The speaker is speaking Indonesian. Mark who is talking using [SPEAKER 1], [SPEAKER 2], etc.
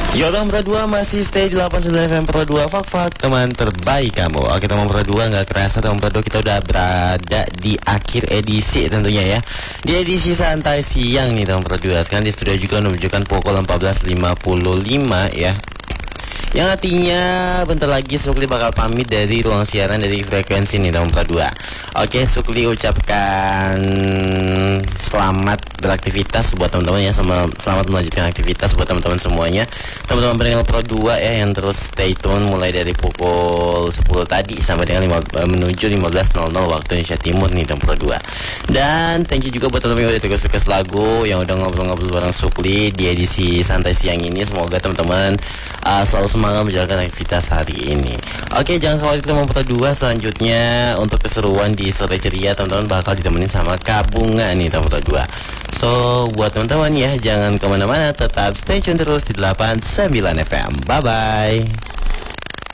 [SPEAKER 1] Yodong Pro 2 masih stay di 89 FM Pro 2. Fak teman terbaik kamu. Oke teman Pro 2, gak kerasa teman Pro 2 kita udah berada di akhir edisi tentunya ya. Di edisi santai siang nih teman Pro 2. Sekarang di studio juga menunjukkan pukul 14.55 ya. Yang artinya bentar lagi Sukli bakal pamit dari ruang siaran dari frekuensi nih tahun 2. Oke, Sukli ucapkan selamat beraktivitas buat teman-teman ya, selamat melanjutkan aktivitas buat teman-teman semuanya. Teman-teman pendengar Pro 2 ya yang terus stay tune mulai dari pukul 10 tadi sampai dengan menuju 15.00 waktu Indonesia Timur nih tahun Pro 2. Dan thank you juga buat teman-teman yang udah tugas-tugas lagu yang udah ngobrol-ngobrol bareng Sukli di edisi santai siang ini. Semoga teman-teman selalu semangat menjalankan aktivitas hari ini. Oke, jangan khawatir teman Pro 2, selanjutnya untuk keseruan di sore ceria teman-teman bakal ditemenin sama Kak Bunga nih teman Pro 2. So buat teman-teman ya jangan kemana-mana, tetap stay tune terus di 89 FM. Bye bye.